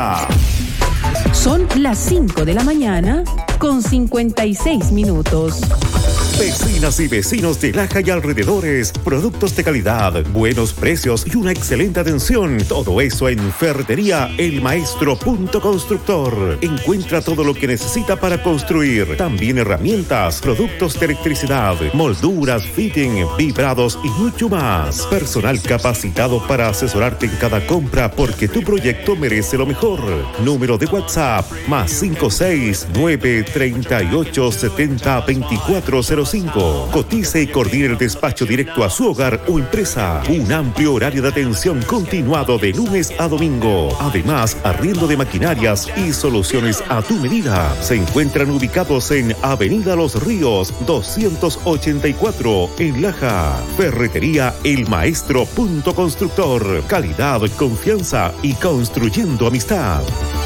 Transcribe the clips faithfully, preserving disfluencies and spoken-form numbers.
Laja. Son las cinco de la mañana con cincuenta y seis minutos. Vecinas y vecinos de Laja y alrededores, productos de calidad, buenos precios y una excelente atención. Todo eso en Ferretería El Maestro Punto Constructor. Encuentra todo lo que necesita para construir. También herramientas, productos de electricidad, molduras, fitting, vibrados y mucho más. Personal capacitado para asesorarte en cada compra porque tu proyecto merece lo mejor. Número de WhatsApp más cinco seis nueve tres ocho siete cero dos cuatro cero cinco. Cotice y coordine el despacho directo a su hogar o empresa. Un amplio horario de atención continuado de lunes a domingo. Además, arriendo de maquinarias y soluciones a tu medida. Se encuentran ubicados en Avenida Los Ríos doscientos ochenta y cuatro en Laja. Ferretería El Maestro Punto Constructor. Calidad, confianza y construyendo amistad.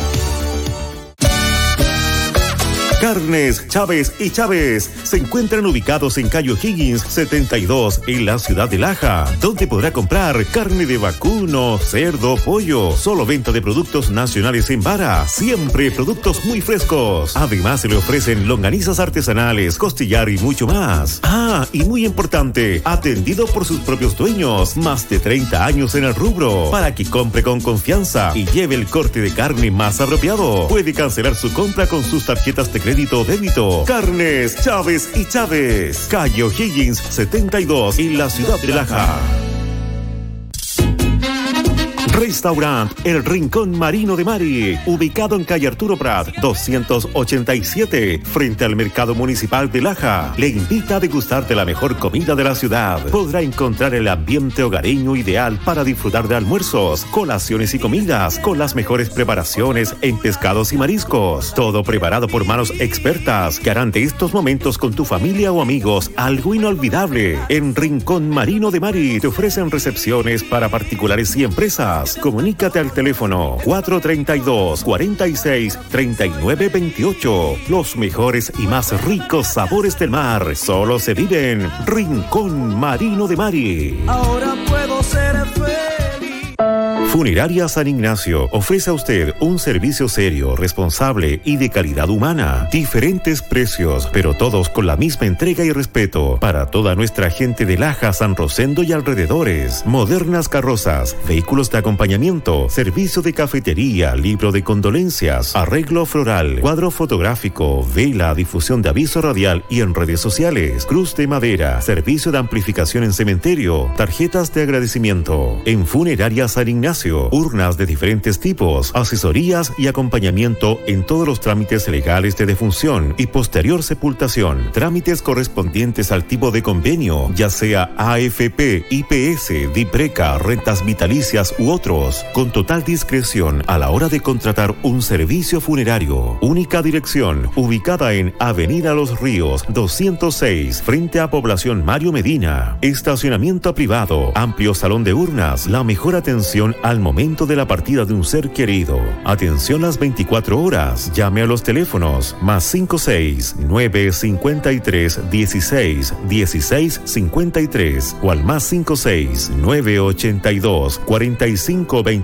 Carnes Chávez y Chávez se encuentran ubicados en calle O'Higgins setenta y dos en la ciudad de Laja, donde podrá comprar carne de vacuno, cerdo, pollo. Solo venta de productos nacionales en vara, siempre productos muy frescos. Además se le ofrecen longanizas artesanales, costillar y mucho más. Ah, y muy importante, atendido por sus propios dueños, más de treinta años en el rubro, para que compre con confianza y lleve el corte de carne más apropiado. Puede cancelar su compra con sus tarjetas de crédito o débito. Carnes Chávez y Chávez, calle O'Higgins setenta y dos en la ciudad de Laja. Restaurant El Rincón Marino de Mari, ubicado en calle Arturo Prat doscientos ochenta y siete, frente al Mercado Municipal de Laja. Le invita a degustar de la mejor comida de la ciudad. Podrá encontrar el ambiente hogareño ideal para disfrutar de almuerzos, colaciones y comidas, con las mejores preparaciones en pescados y mariscos. Todo preparado por manos expertas que harán de estos momentos con tu familia o amigos algo inolvidable. En Rincón Marino de Mari te ofrecen recepciones para particulares y empresas. Comunícate al teléfono cuatro treinta y dos, cuarenta y seis, treinta y nueve veintiocho. Los mejores y más ricos sabores del mar solo se viven en Rincón Marino de Mari. Ahora puedo ser feliz. Funeraria San Ignacio ofrece a usted un servicio serio, responsable y de calidad humana. Diferentes precios, pero todos con la misma entrega y respeto para toda nuestra gente de Laja, San Rosendo y alrededores. Modernas carrozas, vehículos de acompañamiento, servicio de cafetería, libro de condolencias, arreglo floral, cuadro fotográfico, vela, difusión de aviso radial y en redes sociales, cruz de madera, servicio de amplificación en cementerio, tarjetas de agradecimiento. En Funeraria San Ignacio, urnas de diferentes tipos, asesorías y acompañamiento en todos los trámites legales de defunción y posterior sepultación, trámites correspondientes al tipo de convenio, ya sea A F P, I P S, DIPRECA, rentas vitalicias u otros, con total discreción a la hora de contratar un servicio funerario. Única dirección, ubicada en Avenida Los Ríos doscientos seis, frente a Población Mario Medina. Estacionamiento privado, amplio salón de urnas, la mejor atención al momento de la partida de un ser querido. Atención las veinticuatro horas. Llame a los teléfonos más cinco seis nueve cincuenta y tres dieciséis dieciséis cincuenta y tres o al más cinco seis nueve ochenta y dos cuarenta y cinco veinte.